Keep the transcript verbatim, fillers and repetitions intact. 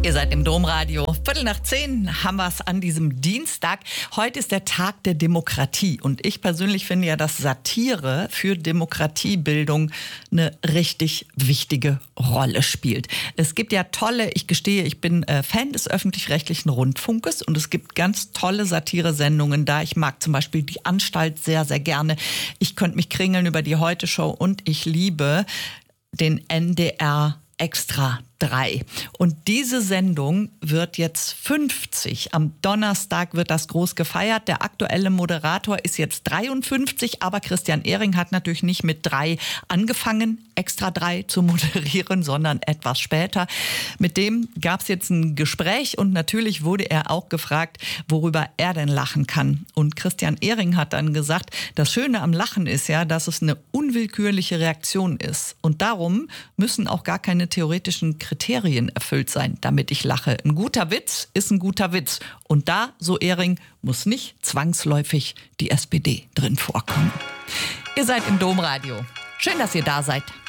Ihr seid im Domradio. Viertel nach zehn haben wir es an diesem Dienstag. Heute ist der Tag der Demokratie. Und ich persönlich finde ja, dass Satire für Demokratiebildung eine richtig wichtige Rolle spielt. Es gibt ja tolle, ich gestehe, ich bin äh, Fan des öffentlich-rechtlichen Rundfunkes und es gibt ganz tolle Satiresendungen da. Ich mag zum Beispiel die Anstalt sehr, sehr gerne. Ich könnte mich kringeln über die Heute-Show und ich liebe den N D R Extra drei. Und diese Sendung wird jetzt fünfzig. Am Donnerstag wird das groß gefeiert. Der aktuelle Moderator ist jetzt dreiundfünfzig, aber Christian Ehring hat natürlich nicht mit drei angefangen, Extra drei zu moderieren, sondern etwas später. Mit dem gab es jetzt ein Gespräch und natürlich wurde er auch gefragt, worüber er denn lachen kann. Und Christian Ehring hat dann gesagt, das Schöne am Lachen ist ja, dass es eine unwillkürliche Reaktion ist. Und darum müssen auch gar keine theoretischen Kriterien erfüllt sein, damit ich lache. Ein guter Witz ist ein guter Witz. Und da, so Ehring, muss nicht zwangsläufig die S P D drin vorkommen. Ihr seid im Domradio. Schön, dass ihr da seid.